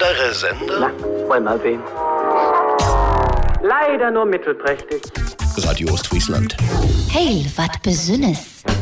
andere Sender? Na, wollen wir sehen. Leider nur mittelprächtig. Radio Ostfriesland. Heil, wat Besünnes.